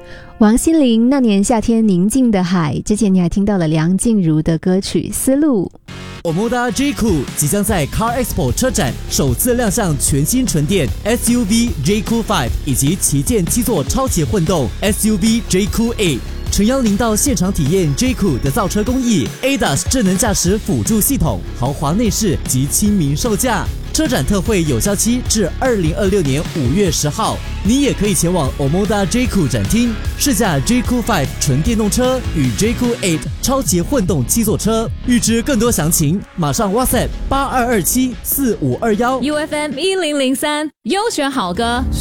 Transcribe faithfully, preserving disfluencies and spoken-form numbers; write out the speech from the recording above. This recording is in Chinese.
王心凌那年夏天宁静的海，之前你还听到了梁静茹的歌曲《丝路》。 Omoda J-Cool 即将在 Car Expo 车展首次亮相全新纯电 S U V J-Cool 五以及旗舰七座超级混动 S U V J-Cool 八，诚邀您到现场体验 J-Cool 的造车工艺 A D A S 智能驾驶辅助系统、豪华内饰及亲民售价。车展特惠有效期至二零二六年五月十号，你也可以前往 Omoda J-Cool 展厅试驾 J-Cool 五纯电动车与 J-Cool 八超级混动七座车。预知更多详情，马上 WhatsApp 八二二七四五二一 U F M 一零零三优选好歌。